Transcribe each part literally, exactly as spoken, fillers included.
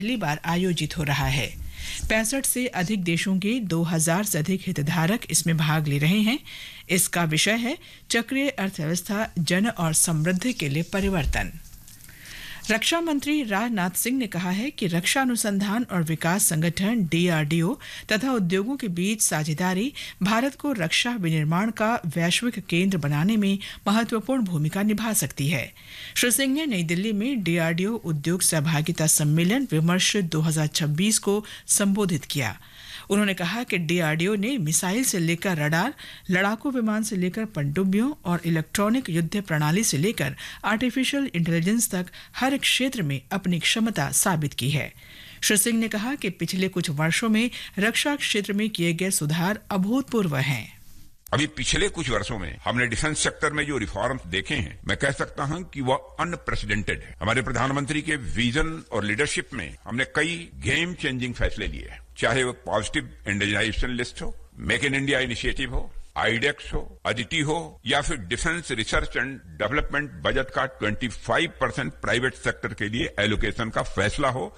पहली बार आयोजित हो रहा है। पैंसठ से अधिक देशों के दो हज़ार से अधिक हितधारक इसमें भाग ले रहे हैं। इसका विषय है चक्रीय अर्थव्यवस्था, जन और समृद्धि के लिए परिवर्तन। रक्षा मंत्री राजनाथ सिंह ने कहा है कि रक्षा अनुसंधान और विकास संगठन डी आर डी ओ तथा उद्योगों के बीच साझेदारी भारत को रक्षा विनिर्माण का वैश्विक केंद्र बनाने में महत्वपूर्ण भूमिका निभा सकती है। श्री सिंह ने नई दिल्ली में डी आर डी ओ उद्योग सहभागिता सम्मेलन विमर्श दो हज़ार छब्बीस को संबोधित किया। उन्होंने कहा कि डी आर डी ओ ने मिसाइल से लेकर रडार, लड़ाकू विमान से लेकर पनडुब्बियों और इलेक्ट्रॉनिक युद्ध प्रणाली से लेकर आर्टिफिशियल इंटेलिजेंस तक हर क्षेत्र में अपनी क्षमता साबित की है। श्री सिंह ने कहा कि पिछले कुछ वर्षों में रक्षा क्षेत्र में किए गए सुधार अभूतपूर्व हैं। अभी पिछले कुछ वर्षों में हमने डिफेंस सेक्टर में जो रिफॉर्म्स देखे हैं, मैं कह सकता हूं कि वह अनप्रेसिडेंटेड है। हमारे प्रधानमंत्री के विजन और लीडरशिप में हमने कई गेम चेंजिंग फैसले लिए हैं, चाहे वो पॉजिटिव इंडिजिनाइजेशन लिस्ट हो, मेक इन इंडिया इनिशिएटिव हो, आईडेक्स हो, अदिति हो, या फिर defence research and development budget का पच्चीस परसेंट प्राइवेट सेक्टर के लिए एलोकेशन का फैसला हो।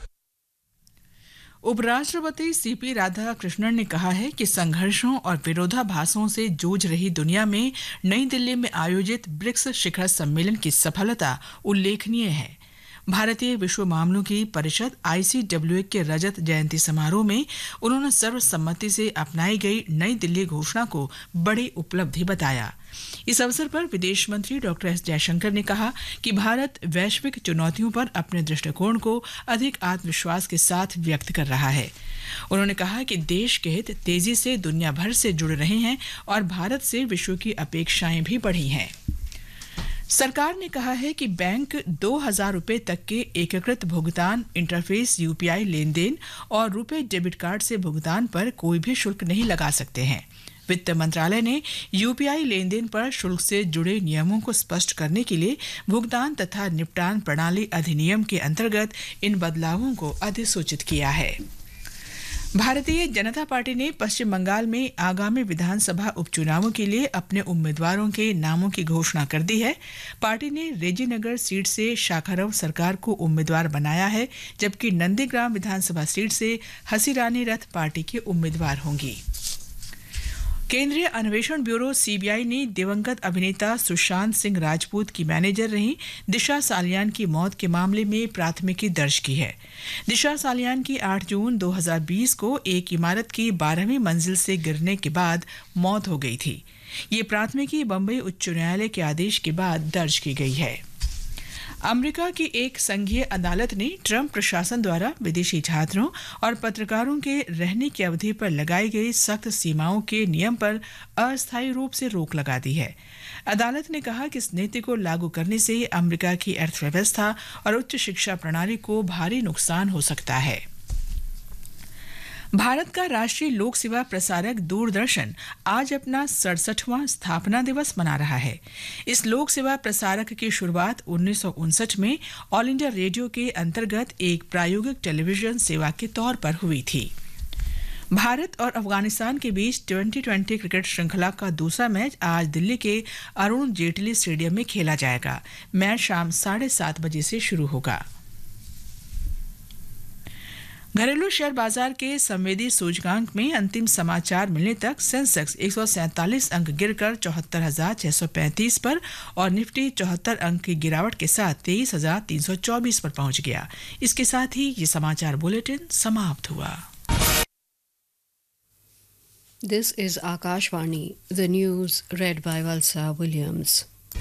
उपराष्ट्रपति सी पी राधाकृष्णन ने कहा है कि संघर्षों और विरोधाभासों से जूझ रही दुनिया में नई दिल्ली में आयोजित ब्रिक्स शिखर सम्मेलन की सफलता उल्लेखनीय है। भारतीय विश्व मामलों की परिषद आई सी डब्ल्यू ए के रजत जयंती समारोह में उन्होंने सर्वसम्मति से अपनाई गई नई दिल्ली घोषणा को बड़ी उपलब्धि बताया। इस अवसर पर विदेश मंत्री डॉक्टर एस जयशंकर ने कहा कि भारत वैश्विक चुनौतियों पर अपने दृष्टिकोण को अधिक आत्मविश्वास के साथ व्यक्त कर रहा है। उन्होंने कहा कि देश के हित तेजी से दुनिया भर से जुड़ रहे हैं और भारत से विश्व की अपेक्षाएं भी बढ़ी हैं। सरकार ने कहा है कि बैंक दो हज़ार रुपए तक के एकीकृत भुगतान interface U P I lane then और रुपे डेबिट कार्ड से भुगतान पर कोई भी शुल्क नहीं लगा सकते हैं। वित्त मंत्रालय ने U P I lane then पर शुल्क से जुड़े नियमों को स्पष्ट करने के लिए भुगतान तथा निपटान प्रणाली अधिनियम के अंतर्गत इन बदलावों को अधिसूचित किया है। भारतीय जनता पार्टी ने पश्चिम बंगाल में आगामी विधानसभा उपचुनावों के लिए अपने उम्मीदवारों के नामों की घोषणा कर दी है। पार्टी ने रेजीनगर सीट से शाखारव सरकार को उम्मीदवार बनाया है, जबकि नंदीग्राम विधानसभा सीट से हसीरानी रथ पार्टी के उम्मीदवार होंगी। केंद्रीय अन्वेषण ब्यूरो सी बी आई ने दिवंगत अभिनेता सुशांत सिंह राजपूत की मैनेजर रही दिशा सालियान की मौत के मामले में प्राथमिकी दर्ज की है। दिशा सालियान की आठ जून दो हज़ार बीस को एक इमारत की बारहवीं मंजिल से गिरने के बाद मौत हो गई थी। ये प्राथमिकी बंबई उच्च न्यायालय के आदेश के बाद दर्ज की गई है। अमेरिका की एक संघीय अदालत ने ट्रंप प्रशासन द्वारा विदेशी छात्रों और पत्रकारों के रहने की अवधि पर लगाई गई सख्त सीमाओं के नियम पर अस्थायी रूप से रोक लगा दी है। अदालत ने कहा कि इस नीति को लागू करने से अमेरिका की अर्थव्यवस्था और उच्च शिक्षा प्रणाली को भारी नुकसान हो सकता है। भारत का राष्ट्रीय लोक सेवा प्रसारक दूरदर्शन आज अपना सड़सठवां स्थापना दिवस मना रहा है। इस लोक सेवा प्रसारक की शुरुआत उन्नीस सौ उनसठ में ऑल इंडिया रेडियो के अंतर्गत एक प्रायोगिक टेलीविजन सेवा के तौर पर हुई थी। भारत और अफगानिस्तान के बीच ट्वेंटी ट्वेंटी क्रिकेट श्रृंखला का दूसरा मैच आज दिल्ली के अरुण जेटली स्टेडियम में खेला जाएगा। मैच शाम साढ़े सात बजे से शुरू होगा। घरेलू शेयर बाजार के संवेदी सूचकांक में अंतिम समाचार मिलने तक सेंसेक्स एक सौ सैंतालीस अंक गिरकर चौहत्तर हजार छह सौ पैंतीस पर और निफ्टी चौहत्तर अंक की गिरावट के साथ तेईस हजार तीन सौ चौबीस पर पहुंच गया। इसके साथ ही ये समाचार बुलेटिन समाप्त हुआ। This is Akashvani, the news read by Valsa Williams.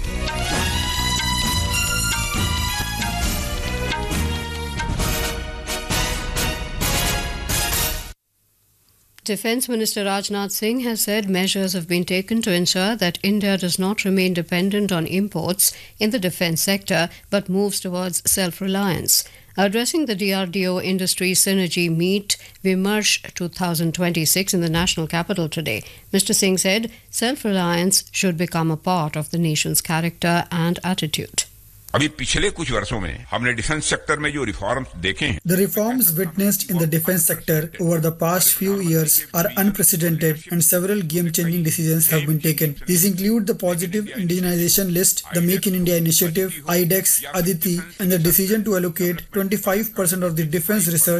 Defence Minister Rajnath Singh has said measures have been taken to ensure that India does not remain dependent on imports in the defence sector but moves towards self-reliance. Addressing the D R D O Industry Synergy Meet Vimarsh twenty twenty-six in the national capital today, Mister Singh said self-reliance should become a part of the nation's character and attitude. अभी पिछले कुछ वर्षों में हमने defence sector में जो reforms देखे हैं, The reforms witnessed in the defense sector over the past few years are unprecedented and several game-changing decisions have been taken. These include the positive indigenization list, the Make in India initiative, I D E X, Aditi, and the decision to allocate twenty-five percent of the defense research